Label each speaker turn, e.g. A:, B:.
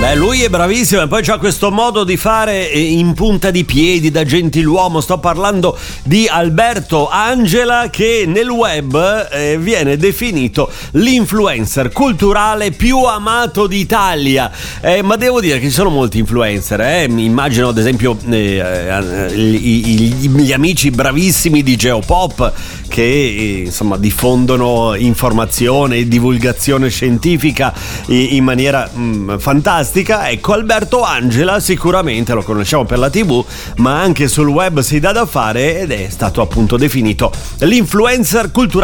A: Lui è bravissimo e poi c'ha questo modo di fare in punta di piedi da gentiluomo. Sto parlando di Alberto Angela, che nel web viene definito l'influencer culturale più amato d'Italia. Ma devo dire che ci sono molti influencer, immagino ad esempio gli amici bravissimi di Geopop che insomma diffondono informazione e divulgazione scientifica in maniera fantastica. Ecco, Alberto Angela sicuramente lo conosciamo per la TV, ma anche sul web si dà da fare ed è stato appunto definito l'influencer culturale